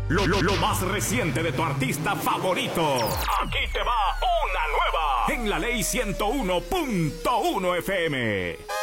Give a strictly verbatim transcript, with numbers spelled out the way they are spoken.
Lo, lo, lo más reciente de tu artista favorito. Aquí te va una nueva. En la Ley ciento uno punto uno F M.